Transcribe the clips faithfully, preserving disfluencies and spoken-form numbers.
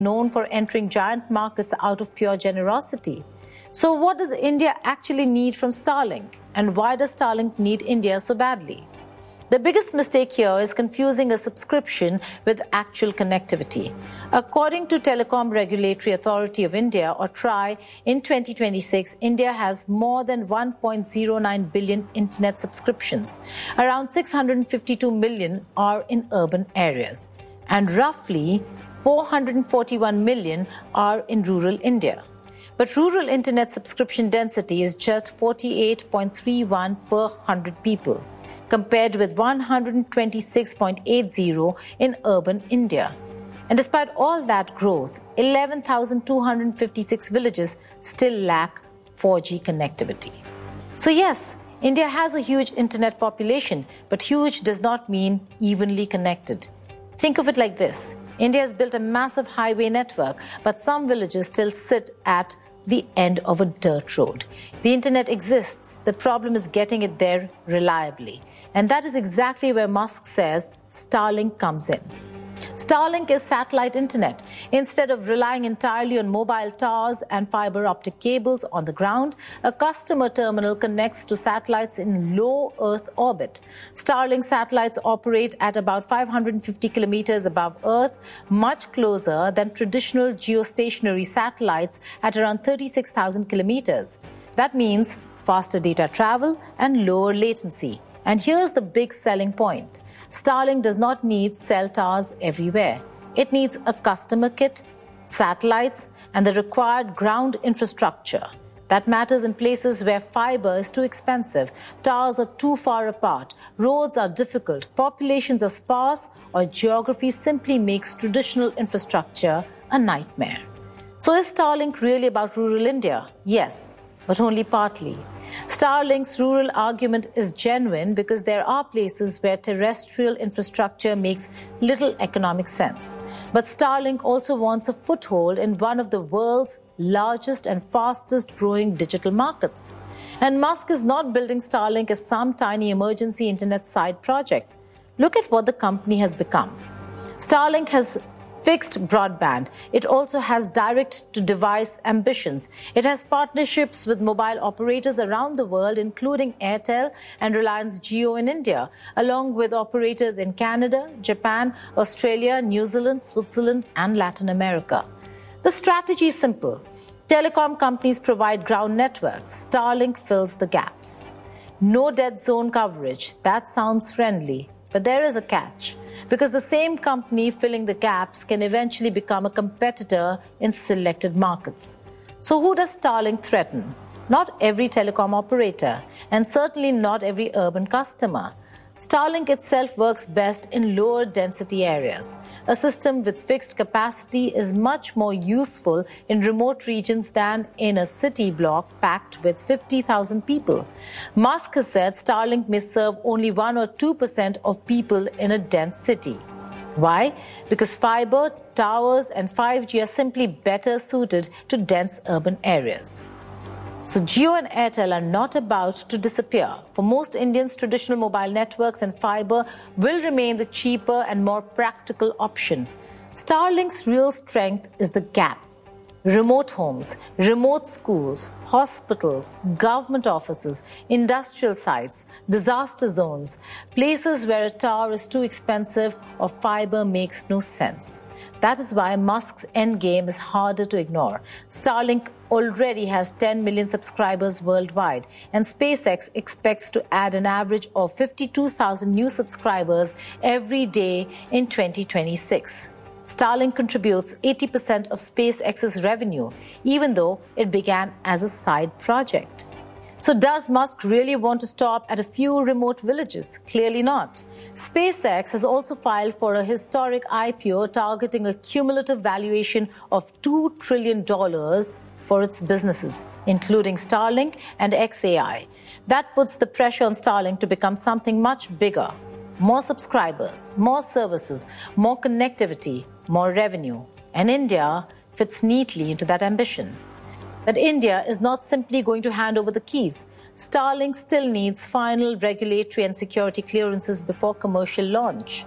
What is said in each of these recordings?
known for entering giant markets out of pure generosity. So what does India actually need from Starlink? And why does Starlink need India so badly? The biggest mistake here is confusing a subscription with actual connectivity. According to Telecom Regulatory Authority of India, or TRAI, in twenty twenty-six, India has more than one point zero nine billion internet subscriptions. Around six hundred fifty-two million are in urban areas, and roughly four hundred forty-one million are in rural India. But rural internet subscription density is just forty-eight point three one per one hundred people, compared with one hundred twenty-six point eight zero in urban India. And despite all that growth, eleven thousand two hundred fifty-six villages still lack four G connectivity. So yes, India has a huge internet population, but huge does not mean evenly connected. Think of it like this. India has built a massive highway network, but some villages still sit at the end of a dirt road. The internet exists. The problem is getting it there reliably. And that is exactly where Musk says Starlink comes in. Starlink is satellite internet. Instead of relying entirely on mobile towers and fiber optic cables on the ground, a customer terminal connects to satellites in low Earth orbit. Starlink satellites operate at about five hundred fifty kilometers above Earth, much closer than traditional geostationary satellites at around thirty-six thousand kilometers. That means faster data travel and lower latency. And here's the big selling point. Starlink does not need cell towers everywhere. It needs a customer kit, satellites, and the required ground infrastructure. That matters in places where fiber is too expensive, towers are too far apart, roads are difficult, populations are sparse, or geography simply makes traditional infrastructure a nightmare. So is Starlink really about rural India? Yes, but only partly. Starlink's rural argument is genuine because there are places where terrestrial infrastructure makes little economic sense. But Starlink also wants a foothold in one of the world's largest and fastest growing digital markets. And Musk is not building Starlink as some tiny emergency internet side project. Look at what the company has become. Starlink has fixed broadband. It also has direct-to-device ambitions. It has partnerships with mobile operators around the world, including Airtel and Reliance Jio in India, along with operators in Canada, Japan, Australia, New Zealand, Switzerland, and Latin America. The strategy is simple. Telecom companies provide ground networks. Starlink fills the gaps. No dead zone coverage. That sounds friendly. But there is a catch, because the same company filling the gaps can eventually become a competitor in selected markets. So who does Starlink threaten? Not every telecom operator, and certainly not every urban customer. Starlink itself works best in lower density areas. A system with fixed capacity is much more useful in remote regions than in a city block packed with fifty thousand people. Musk has said Starlink may serve only one or two percent of people in a dense city. Why? Because fiber, towers, and five G are simply better suited to dense urban areas. So Jio and Airtel are not about to disappear. For most Indians, traditional mobile networks and fiber will remain the cheaper and more practical option. Starlink's real strength is the gap. Remote homes, remote schools, hospitals, government offices, industrial sites, disaster zones, places where a tower is too expensive or fiber makes no sense. That is why Musk's endgame is harder to ignore. Starlink already has ten million subscribers worldwide, and SpaceX expects to add an average of fifty-two thousand new subscribers every day in twenty twenty-six. Starlink contributes eighty percent of SpaceX's revenue, even though it began as a side project. So does Musk really want to stop at a few remote villages? Clearly not. SpaceX has also filed for a historic I P O targeting a cumulative valuation of two trillion dollars for its businesses, including Starlink and X A I. That puts the pressure on Starlink to become something much bigger. More subscribers, more services, more connectivity, more revenue. And India fits neatly into that ambition. But India is not simply going to hand over the keys. Starlink still needs final regulatory and security clearances before commercial launch.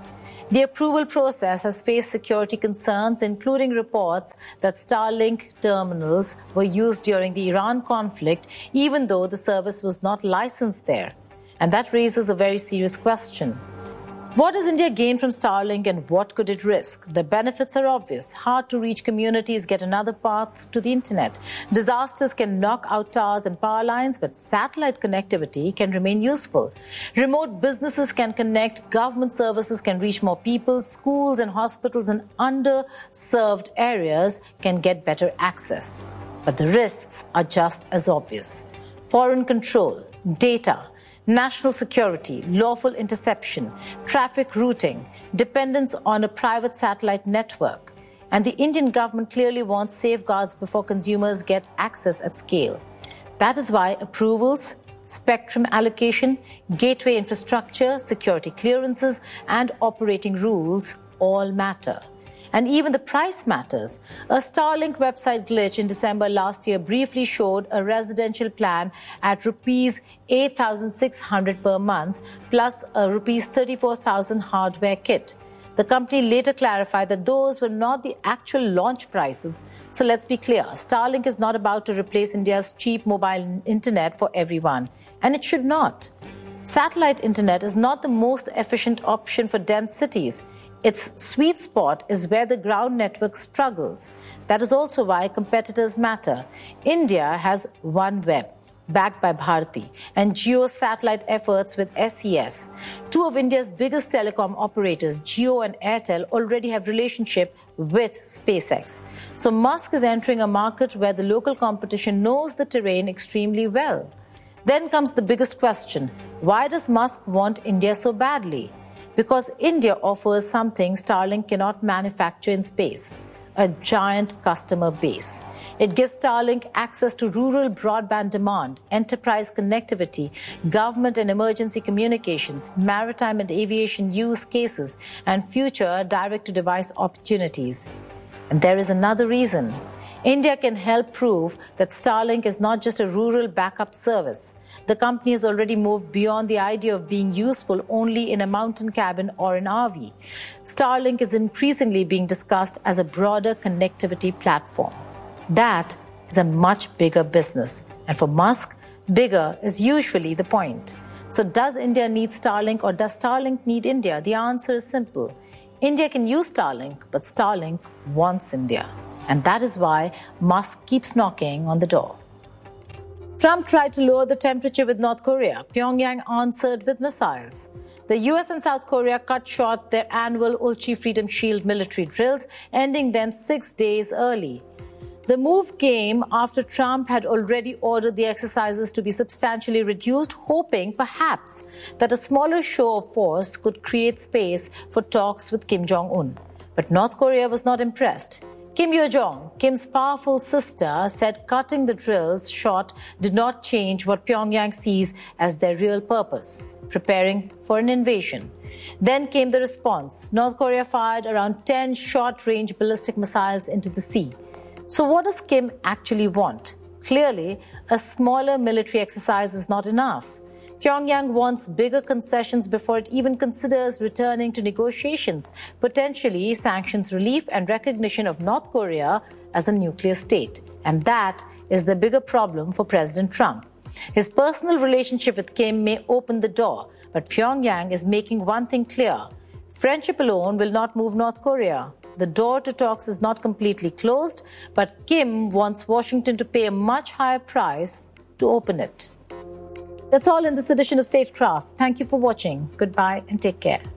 The approval process has faced security concerns, including reports that Starlink terminals were used during the Iran conflict, even though the service was not licensed there. And that raises a very serious question. What does India gain from Starlink and what could it risk? The benefits are obvious. Hard-to-reach communities get another path to the internet. Disasters can knock out towers and power lines, but satellite connectivity can remain useful. Remote businesses can connect, government services can reach more people, schools and hospitals in underserved areas can get better access. But the risks are just as obvious. Foreign control, data, national security, lawful interception, traffic routing, dependence on a private satellite network. And the Indian government clearly wants safeguards before consumers get access at scale. That is why approvals, spectrum allocation, gateway infrastructure, security clearances, and operating rules all matter. And even the price matters. A Starlink website glitch in December last year briefly showed a residential plan at rupees eight thousand six hundred per month plus a rupees thirty-four thousand hardware kit. The company later clarified that those were not the actual launch prices. So let's be clear, Starlink is not about to replace India's cheap mobile internet for everyone. And it should not. Satellite internet is not the most efficient option for dense cities. Its sweet spot is where the ground network struggles. That is also why competitors matter. India has OneWeb, backed by Bharti, and Jio satellite efforts with S E S. Two of India's biggest telecom operators, Jio and Airtel, already have relationship with SpaceX. So Musk is entering a market where the local competition knows the terrain extremely well. Then comes the biggest question. Why does Musk want India so badly? Because India offers something Starlink cannot manufacture in space, a giant customer base. It gives Starlink access to rural broadband demand, enterprise connectivity, government and emergency communications, maritime and aviation use cases, and future direct-to-device opportunities. And there is another reason. India can help prove that Starlink is not just a rural backup service. The company has already moved beyond the idea of being useful only in a mountain cabin or an R V. Starlink is increasingly being discussed as a broader connectivity platform. That is a much bigger business. And for Musk, bigger is usually the point. So does India need Starlink or does Starlink need India? The answer is simple. India can use Starlink, but Starlink wants India. And that is why Musk keeps knocking on the door. Trump tried to lower the temperature with North Korea. Pyongyang answered with missiles. The U S and South Korea cut short their annual Ulchi Freedom Shield military drills, ending them six days early. The move came after Trump had already ordered the exercises to be substantially reduced, hoping perhaps that a smaller show of force could create space for talks with Kim Jong-un. But North Korea was not impressed. Kim Yo-jong, Kim's powerful sister, said cutting the drills short did not change what Pyongyang sees as their real purpose, preparing for an invasion. Then came the response. North Korea fired around ten short-range ballistic missiles into the sea. So what does Kim actually want? Clearly, a smaller military exercise is not enough. Pyongyang wants bigger concessions before it even considers returning to negotiations, potentially sanctions relief and recognition of North Korea as a nuclear state. And that is the bigger problem for President Trump. His personal relationship with Kim may open the door, but Pyongyang is making one thing clear. Friendship alone will not move North Korea. The door to talks is not completely closed, but Kim wants Washington to pay a much higher price to open it. That's all in this edition of Statecraft. Thank you for watching. Goodbye and take care.